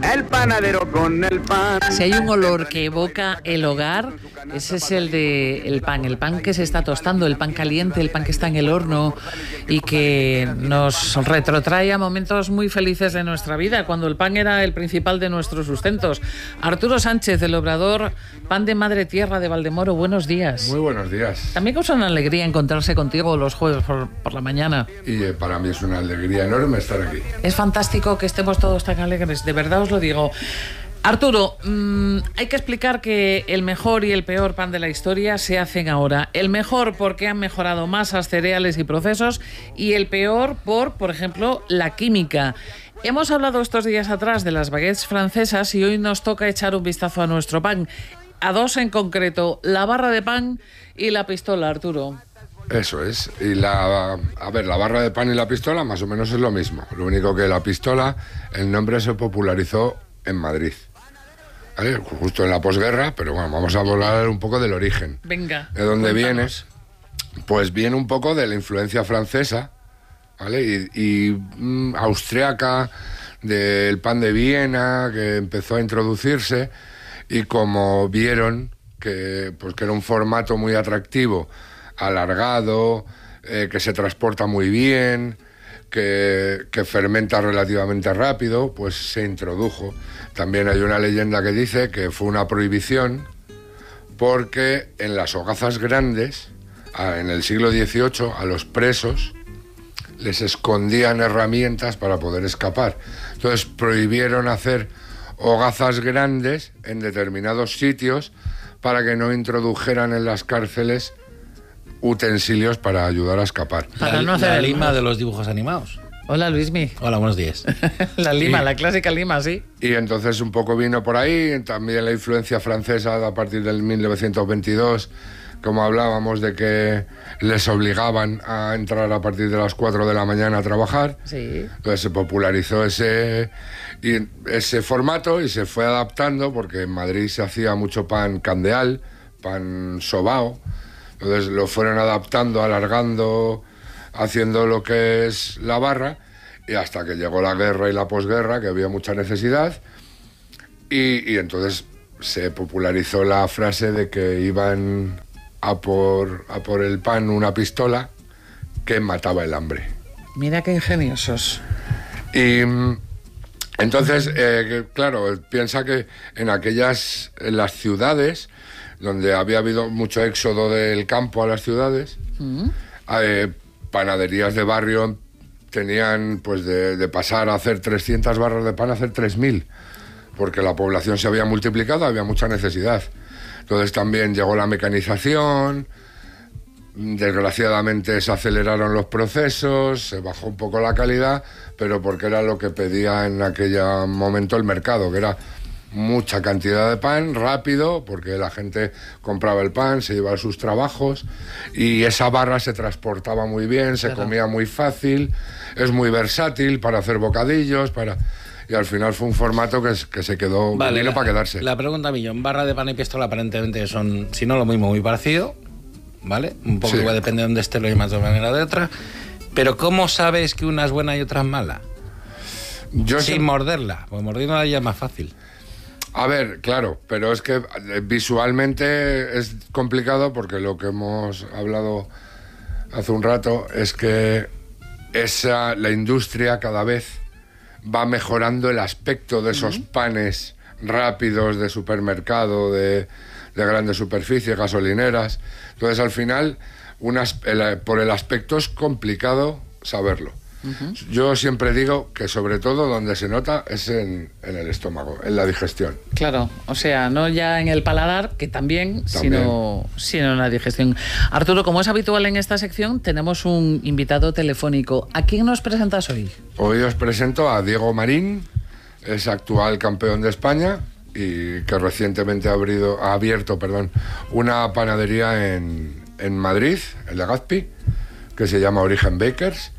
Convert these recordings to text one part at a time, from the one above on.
el panadero con el pan. Si hay un olor que evoca el hogar, ese es el pan que se está tostando, el pan caliente, el pan que está en el horno y que nos retrotrae a momentos muy felices de nuestra vida, cuando el pan era el principal de nuestros sustentos. Arturo Sánchez, del Obrador Pan de Madre Tierra de Valdemoro, buenos días. Muy buenos días. También causa una alegría encontrarse contigo los jueves por la mañana. Y para mí es una alegría enorme estar aquí. Es fantástico que estemos todos tan alegres, de verdad os lo digo. Arturo, hay que explicar que el mejor y el peor pan de la historia se hacen ahora. El mejor porque han mejorado masas, cereales y procesos, y el peor por ejemplo, la química. Hemos hablado estos días atrás de las baguettes francesas y hoy nos toca echar un vistazo a nuestro pan. A dos en concreto, la barra de pan y la pistola, Arturo. Eso es. Y la barra de pan y la pistola más o menos es lo mismo. Lo único que la pistola, el nombre se popularizó en Madrid. ¿Vale? Justo en la posguerra, pero bueno, vamos a hablar un poco del origen. Venga. ¿De dónde viene? Cuéntanos. Pues viene un poco de la influencia francesa, ¿vale? Y austriaca, del pan de Viena, que empezó a introducirse, y como vieron que era un formato muy atractivo, alargado, que se transporta muy bien, que fermenta relativamente rápido, pues se introdujo. También hay una leyenda que dice que fue una prohibición porque en las hogazas grandes, en el siglo XVIII, a los presos les escondían herramientas para poder escapar. Entonces prohibieron hacer hogazas grandes en determinados sitios para que no introdujeran en las cárceles utensilios para ayudar a escapar. Para no hacer la el lima mal. de los dibujos animados. Hola, Luismi. Hola, buenos días. La lima, Y- la clásica lima, sí. Y entonces un poco vino por ahí, también la influencia francesa a partir del 1922, como hablábamos de que les obligaban a entrar a partir de las 4 de la mañana a trabajar. Sí. Entonces se popularizó ese formato y se fue adaptando, porque en Madrid se hacía mucho pan candeal, pan sobao. Entonces lo fueron adaptando, alargando, haciendo lo que es la barra, y hasta que llegó la guerra y la posguerra, que había mucha necesidad, y entonces se popularizó la frase de que iban a por el pan una pistola que mataba el hambre. Mira qué ingeniosos. Y entonces, claro, piensa que en las ciudades, donde había habido mucho éxodo del campo a las ciudades, panaderías de barrio tenían pues de pasar a hacer 300 barras de pan a hacer 3.000, porque la población se había multiplicado, había mucha necesidad. Entonces también llegó la mecanización, desgraciadamente se aceleraron los procesos, se bajó un poco la calidad, pero porque era lo que pedía en aquel momento el mercado, que era mucha cantidad de pan, rápido, porque la gente compraba el pan, se iba a sus trabajos, y esa barra se transportaba muy bien, se comía muy fácil, es muy versátil para hacer bocadillos, y al final fue un formato que se quedó, vino para quedarse. La pregunta millón, barra de pan y pistola aparentemente son, si no lo mismo, muy parecido, ¿vale? Un poco Sí. igual, depende de dónde esté, lo llamas de una manera o de otra. Pero ¿cómo sabes que una es buena y otra es mala? Yo Sin sé- morderla, porque mordiéndola ya es más fácil. A ver, claro, pero es que visualmente es complicado, porque lo que hemos hablado hace un rato es que la industria cada vez va mejorando el aspecto de esos panes rápidos de supermercado, de grandes superficies, gasolineras. Entonces, al final, por el aspecto es complicado saberlo. Yo siempre digo que sobre todo donde se nota es en el estómago, en la digestión. Claro, o sea, no ya en el paladar, que también. Sino en la digestión. Arturo, como es habitual en esta sección, tenemos un invitado telefónico. ¿A quién nos presentas hoy? Hoy os presento a Diego Marín, es actual campeón de España y que recientemente ha abierto una panadería en Madrid, en Legazpi, que se llama Origen Bakers,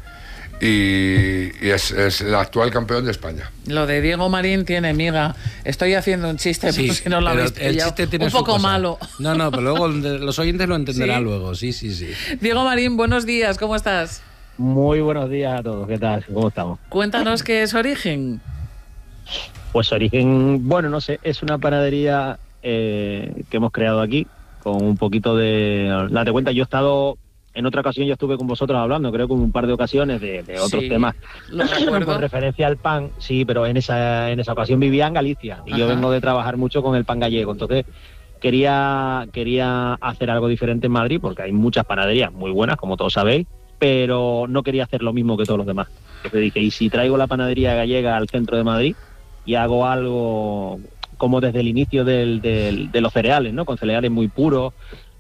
y es el actual campeón de España. Lo de Diego Marín tiene miga. Estoy haciendo un chiste, Sí, por si no lo pero habéis el pillado. chiste tiene Un su poco cosa. malo. No, pero luego los oyentes lo entenderán ¿Sí? luego, sí. Diego Marín, buenos días, ¿cómo estás? Muy buenos días a todos, ¿qué tal? ¿Cómo estamos? Cuéntanos qué es Origen. Pues Origen, bueno, no sé, es una panadería que hemos creado aquí, con un poquito de... Date cuenta, yo he estado... En otra ocasión yo estuve con vosotros hablando, creo que un par de ocasiones de otros temas con referencia al pan, sí, pero en esa ocasión vivía en Galicia y yo vengo de trabajar mucho con el pan gallego, entonces quería hacer algo diferente en Madrid porque hay muchas panaderías muy buenas, como todos sabéis, pero no quería hacer lo mismo que todos los demás. Entonces dije, ¿y si traigo la panadería gallega al centro de Madrid y hago algo como desde el inicio de los cereales, ¿no? Con cereales muy puros,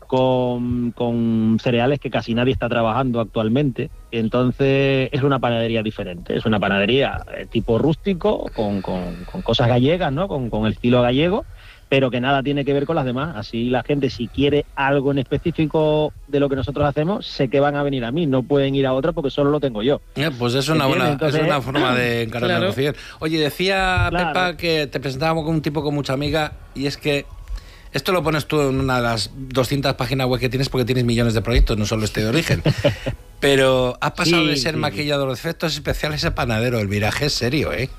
con cereales que casi nadie está trabajando actualmente. Entonces es una panadería diferente, es una panadería tipo rústico, con cosas gallegas, ¿no? Con el estilo gallego, pero que nada tiene que ver con las demás. Así la gente, si quiere algo en específico de lo que nosotros hacemos, sé que van a venir a mí, no pueden ir a otra porque solo lo tengo yo. Pues es una buena, entonces, es una forma de encarar la negociación. Oye, decía Pepa que te presentábamos con un tipo con mucha amiga, y es que esto lo pones tú en una de las 200 páginas web que tienes porque tienes millones de proyectos, no solo este de Origen. Pero has pasado de ser maquillador de efectos especiales a panadero. El viraje es serio, ¿eh?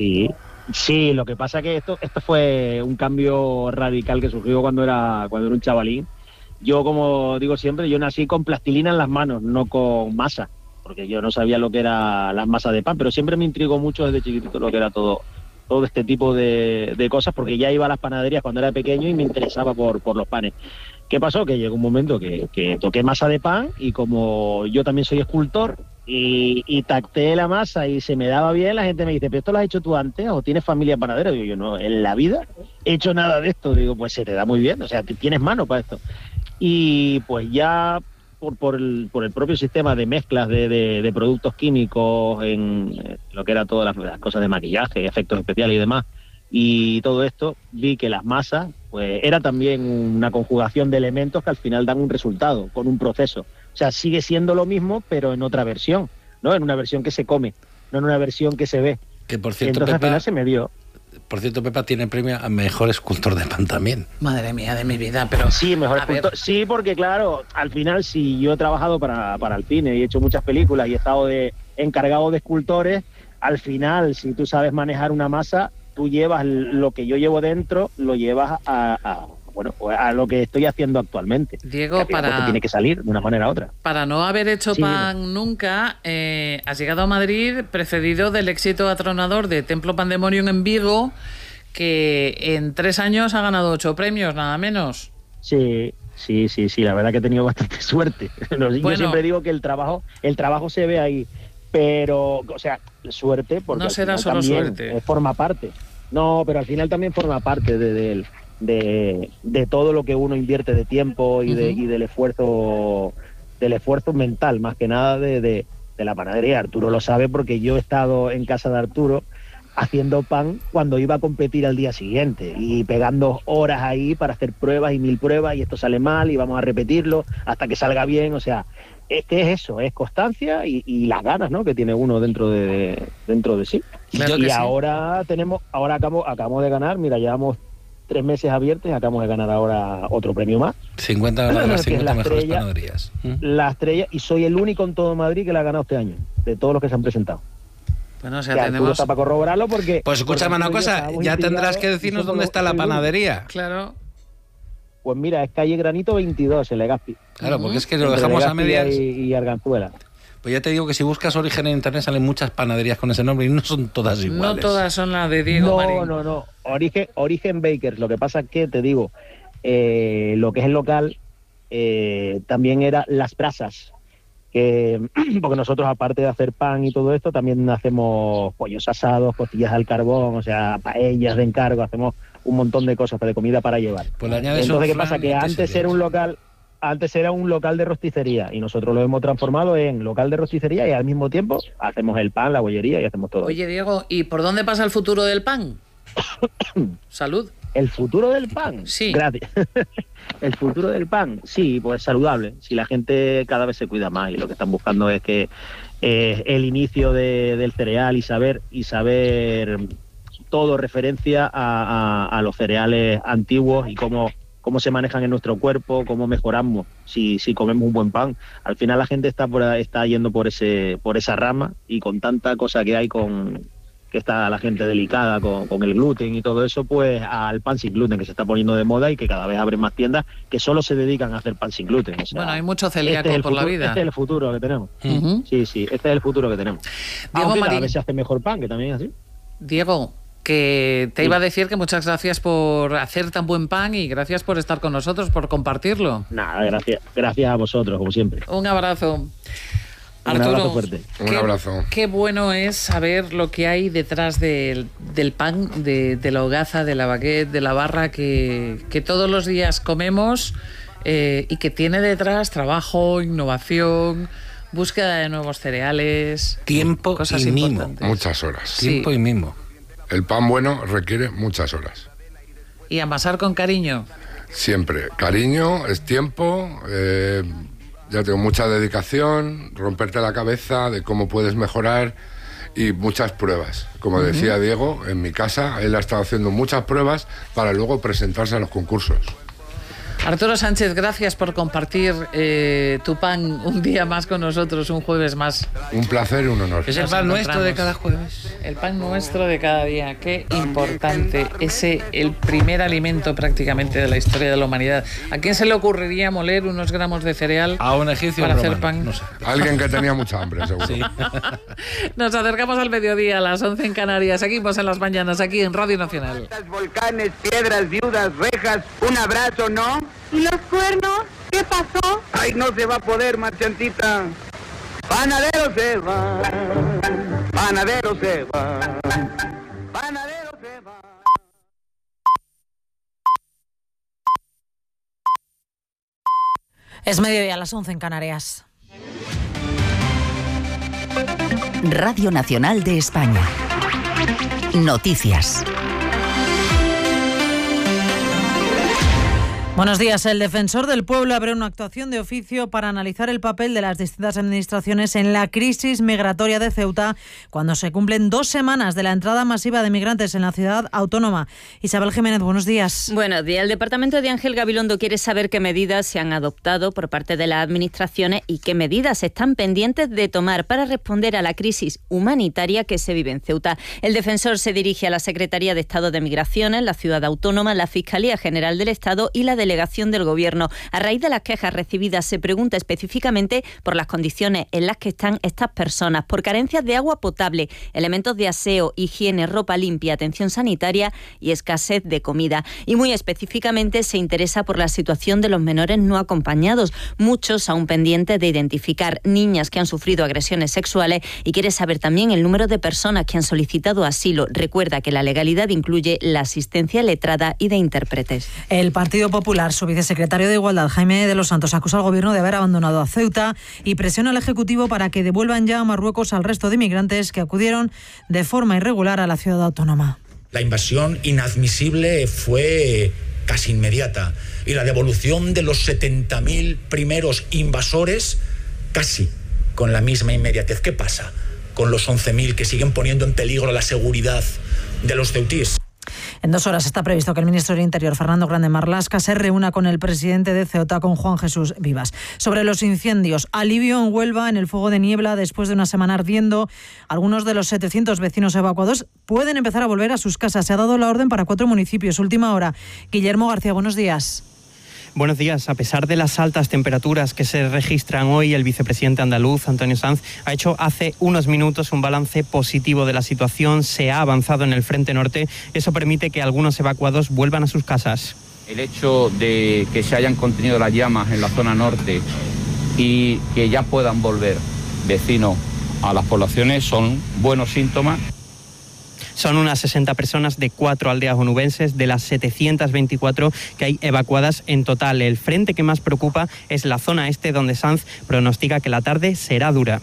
Sí, lo que pasa que esto fue un cambio radical que surgió cuando era un chavalín. Yo, como digo siempre, yo nací con plastilina en las manos, no con masa, porque yo no sabía lo que era las masas de pan, pero siempre me intrigó mucho desde chiquitito lo que era todo este tipo de cosas, porque ya iba a las panaderías cuando era pequeño y me interesaba por los panes. ¿Qué pasó? Que llegó un momento que toqué masa de pan, y como yo también soy escultor y tacté la masa y se me daba bien, la gente me dice, ¿pero esto lo has hecho tú antes o tienes familia panadera? Digo yo, no, en la vida he hecho nada de esto. Digo, pues se te da muy bien, o sea, tienes mano para esto. Y pues ya por el propio sistema de mezclas de productos químicos en lo que era todas las cosas de maquillaje, efectos especiales y demás, y todo esto, vi que las masas pues era también una conjugación de elementos que al final dan un resultado con un proceso. O sea, sigue siendo lo mismo, pero en otra versión, ¿no? En una versión que se come, no en una versión que se ve. Que por cierto, entonces Pepa, al final se me dio. Por cierto, Pepa tiene premio a mejor escultor de pan también. Madre mía de mi vida, pero... Sí, mejor escultor. Sí, porque claro, al final, si yo he trabajado para el cine y he hecho muchas películas y he estado encargado de escultores, al final, si tú sabes manejar una masa, tú llevas lo que yo llevo dentro, lo llevas a lo que estoy haciendo actualmente. Diego, tiene que salir de una manera u otra. Para no haber hecho pan nunca, has llegado a Madrid precedido del éxito atronador de Templo Pandemonium en Vigo, que en 3 años ha ganado 8 premios, nada menos. Sí, la verdad que he tenido bastante suerte. Yo siempre digo que el trabajo se ve ahí, pero, o sea, suerte, porque no será solo suerte. Forma parte. No, pero al final también forma parte de todo lo que uno invierte de tiempo y del esfuerzo mental, más que nada de la panadería. Arturo lo sabe porque yo he estado en casa de Arturo haciendo pan cuando iba a competir al día siguiente y pegando horas ahí para hacer pruebas y 1000 pruebas, y esto sale mal y vamos a repetirlo hasta que salga bien. O sea, es eso, es constancia y las ganas, ¿no?, que tiene uno dentro de sí. Claro, y ahora acabamos de ganar, mira, llevamos 3 meses abiertos y acabamos de ganar ahora otro premio más. 50 de las 50 mejores panaderías. La estrella, y soy el único en todo Madrid que la ha ganado este año, de todos los que se han presentado. Bueno, o sea, tenemos... Está para corroborarlo porque... Pues escúchame una cosa, ya tendrás que decirnos dónde está la panadería. Claro. Pues mira, es calle Granito 22, en Legazpi. Claro, porque es que lo dejamos a medias. Y Arganzuela. Pues ya te digo que si buscas Origen en internet salen muchas panaderías con ese nombre y no son todas iguales. No todas son las de Diego Marín. No. Origen Bakers. Lo que pasa es que, te digo, lo que es el local también era Las Brasas. Porque nosotros, aparte de hacer pan y todo esto, también hacemos pollos asados, costillas al carbón, o sea, paellas de encargo, hacemos un montón de cosas de comida para llevar. Pues le añades entonces, ¿qué pasa? Que antes era un local de rosticería y nosotros lo hemos transformado en local de rosticería y al mismo tiempo hacemos el pan, la bollería y hacemos todo. Oye, Diego, ¿y por dónde pasa el futuro del pan? Salud. ¿El futuro del pan? Sí. Gracias. El futuro del pan, sí, pues saludable. Si la gente cada vez se cuida más y lo que están buscando es que el inicio del cereal y saber todo referencia a los cereales antiguos y cómo se manejan en nuestro cuerpo, cómo mejoramos si comemos un buen pan. Al final la gente está yendo por esa rama, y con tanta cosa que hay con que está la gente delicada con el gluten y todo eso, pues al pan sin gluten, que se está poniendo de moda y que cada vez abren más tiendas que solo se dedican a hacer pan sin gluten. O sea, bueno, hay mucho celíaco por la vida. Este es el futuro que tenemos. Sí, este es el futuro que tenemos. Diego Aunque Marín, cada vez se hace mejor pan, que también es así. Diego, que te iba a decir que muchas gracias por hacer tan buen pan y gracias por estar con nosotros, por compartirlo. Nada, gracias a vosotros, como siempre. Un abrazo. Arturo, un abrazo fuerte. Un abrazo. Qué bueno es saber lo que hay detrás del pan, de la hogaza, de la baguette, de la barra que todos los días comemos y que tiene detrás trabajo, innovación, búsqueda de nuevos cereales, tiempo cosas y mimo. importantes. Muchas horas. Sí. Tiempo y mimo. El pan bueno requiere muchas horas. Y amasar con cariño. Siempre. Cariño, es tiempo, ya tengo mucha dedicación, romperte la cabeza de cómo puedes mejorar y muchas pruebas. Como decía Diego, en mi casa él ha estado haciendo muchas pruebas para luego presentarse a los concursos. Arturo Sánchez, gracias por compartir tu pan un día más con nosotros, un jueves más. Un placer y un honor. Es el pan nuestro de cada jueves. El pan nuestro de cada día, qué importante. El primer alimento prácticamente de la historia de la humanidad. ¿A quién se le ocurriría moler unos gramos de cereal a un egipcio para romano, hacer pan? No sé. Alguien que tenía mucha hambre, seguro. Sí. Nos acercamos al mediodía, a las 11 en Canarias. Seguimos en las mañanas, aquí en Radio Nacional. Volcanes, piedras, viudas, rejas, un abrazo, ¿no? ¿Y los cuernos? ¿Qué pasó? Ay, no se va a poder, marchantita. Panadero se va, panadero se va, panadero se va. Es mediodía, a las 11 en Canarias. Radio Nacional de España. Noticias. Buenos días. El defensor del pueblo abre una actuación de oficio para analizar el papel de las distintas administraciones en la crisis migratoria de Ceuta cuando se cumplen 2 semanas de la entrada masiva de migrantes en la ciudad autónoma. Isabel Jiménez, buenos días. Buenos días. El departamento de Ángel Gabilondo quiere saber qué medidas se han adoptado por parte de las administraciones y qué medidas están pendientes de tomar para responder a la crisis humanitaria que se vive en Ceuta. El defensor se dirige a la Secretaría de Estado de Migraciones, la ciudad autónoma, la Fiscalía General del Estado y la delegación del Gobierno. A raíz de las quejas recibidas se pregunta específicamente por las condiciones en las que están estas personas, por carencias de agua potable, elementos de aseo, higiene, ropa limpia, atención sanitaria y escasez de comida. Y muy específicamente se interesa por la situación de los menores no acompañados, muchos aún pendientes de identificar, niñas que han sufrido agresiones sexuales, y quiere saber también el número de personas que han solicitado asilo. Recuerda que la legalidad incluye la asistencia letrada y de intérpretes. El Partido Popular, su vicesecretario de Igualdad, Jaime de los Santos, acusa al Gobierno de haber abandonado a Ceuta y presiona al Ejecutivo para que devuelvan ya a Marruecos al resto de inmigrantes que acudieron de forma irregular a la ciudad autónoma. La invasión inadmisible fue casi inmediata y la devolución de los 70.000 primeros invasores casi con la misma inmediatez. ¿Qué pasa con los 11.000 que siguen poniendo en peligro la seguridad de los ceutíes? En 2 horas está previsto que el ministro del Interior, Fernando Grande Marlaska, se reúna con el presidente de Ceuta, con Juan Jesús Vivas. Sobre los incendios, alivio en Huelva en el fuego de niebla después de una semana ardiendo. Algunos de los 700 vecinos evacuados pueden empezar a volver a sus casas. Se ha dado la orden para 4 municipios. Última hora. Guillermo García, buenos días. Buenos días. A pesar de las altas temperaturas que se registran hoy, el vicepresidente andaluz, Antonio Sanz, ha hecho hace unos minutos un balance positivo de la situación. Se ha avanzado en el frente norte. Eso permite que algunos evacuados vuelvan a sus casas. El hecho de que se hayan contenido las llamas en la zona norte y que ya puedan volver vecinos a las poblaciones son buenos síntomas. Son unas 60 personas de 4 aldeas onubenses de las 724 que hay evacuadas en total. El frente que más preocupa es la zona este, donde Sanz pronostica que la tarde será dura.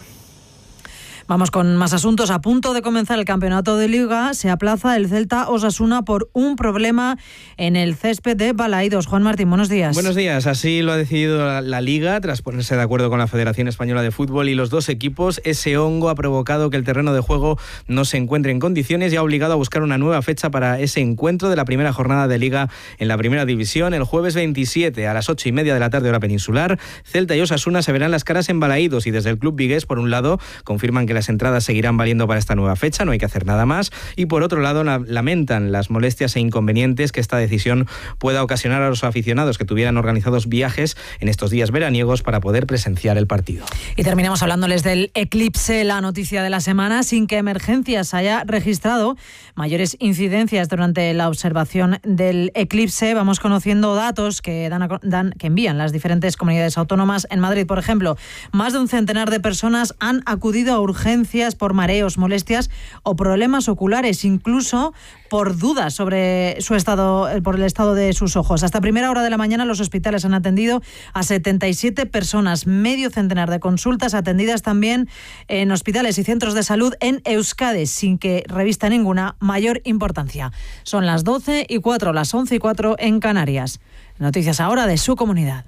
Vamos con más asuntos. A punto de comenzar el campeonato de Liga, se aplaza el Celta Osasuna por un problema en el césped de Balaídos. Juan Martín, buenos días. Buenos días. Así lo ha decidido la Liga, tras ponerse de acuerdo con la Federación Española de Fútbol y los dos equipos. Ese hongo ha provocado que el terreno de juego no se encuentre en condiciones y ha obligado a buscar una nueva fecha para ese encuentro de la primera jornada de Liga en la Primera División. El jueves 27 a las 8:30 de la tarde, hora peninsular, Celta y Osasuna se verán las caras en Balaídos, y desde el club vigués, por un lado, confirman que que las entradas seguirán valiendo para esta nueva fecha, no hay que hacer nada más. Y por otro lado, lamentan las molestias e inconvenientes que esta decisión pueda ocasionar a los aficionados que tuvieran organizados viajes en estos días veraniegos para poder presenciar el partido. Y terminamos hablándoles del eclipse, la noticia de la semana, sin que Emergencias haya registrado mayores incidencias durante la observación del eclipse. Vamos conociendo datos que que envían las diferentes comunidades autónomas. En Madrid, por ejemplo, más de un centenar de personas han acudido a urgencias por mareos, molestias o problemas oculares, incluso por dudas sobre su estado, por el estado de sus ojos. Hasta primera hora de la mañana los hospitales han atendido a 77 personas, medio centenar de consultas atendidas también en hospitales y centros de salud en Euskadi, sin que revista ninguna mayor importancia. Son las 12:04, las 11:04 en Canarias. Noticias ahora de su comunidad.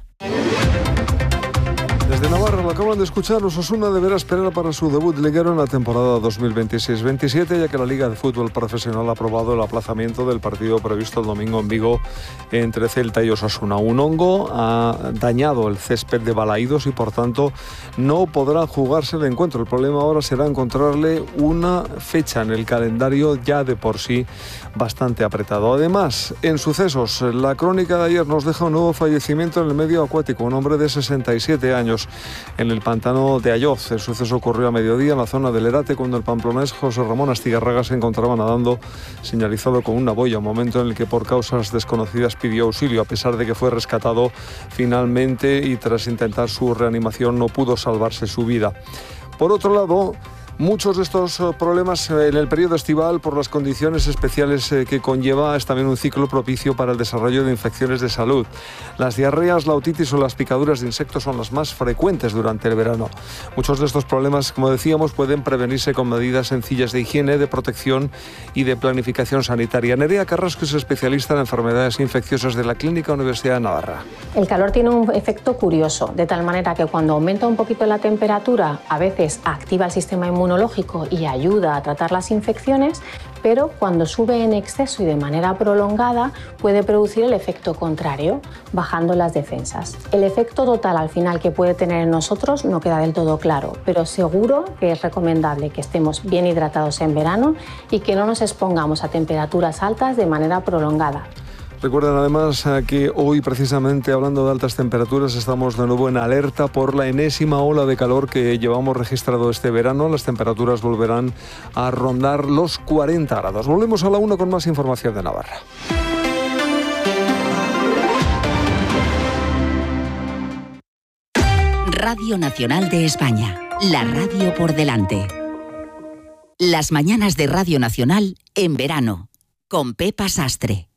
Desde Navarra lo acaban de escuchar, Osasuna deberá esperar para su debut liguero en la temporada 2026-27, ya que la Liga de Fútbol Profesional ha aprobado el aplazamiento del partido previsto el domingo en Vigo entre Celta y Osasuna. Un hongo ha dañado el césped de Balaídos y por tanto no podrá jugarse el encuentro. El problema ahora será encontrarle una fecha en el calendario ya de por sí bastante apretado. Además, en sucesos, la crónica de ayer nos deja un nuevo fallecimiento en el medio acuático, un hombre de 67 años en el pantano de Ayoz. El suceso ocurrió a mediodía en la zona del Erate cuando el pamplonés José Ramón Astigarraga se encontraba nadando señalizado con una boya, un momento en el que por causas desconocidas pidió auxilio, a pesar de que fue rescatado finalmente y tras intentar su reanimación no pudo salvarse su vida. Por otro lado, muchos de estos problemas en el periodo estival, por las condiciones especiales que conlleva, es también un ciclo propicio para el desarrollo de infecciones de salud. Las diarreas, la otitis o las picaduras de insectos son las más frecuentes durante el verano. Muchos de estos problemas, como decíamos, pueden prevenirse con medidas sencillas de higiene, de protección y de planificación sanitaria. Nerea Carrasco es especialista en enfermedades infecciosas de la Clínica Universidad de Navarra. El calor tiene un efecto curioso, de tal manera que cuando aumenta un poquito la temperatura, a veces activa el sistema inmunológico y ayuda a tratar las infecciones, pero cuando sube en exceso y de manera prolongada puede producir el efecto contrario, bajando las defensas. El efecto total al final que puede tener en nosotros no queda del todo claro, pero seguro que es recomendable que estemos bien hidratados en verano y que no nos expongamos a temperaturas altas de manera prolongada. Recuerden además que hoy, precisamente hablando de altas temperaturas, estamos de nuevo en alerta por la enésima ola de calor que llevamos registrado este verano. Las temperaturas volverán a rondar los 40 grados. Volvemos a la 1 con más información de Navarra. Radio Nacional de España, la radio por delante. Las mañanas de Radio Nacional en verano, con Pepa Sastre.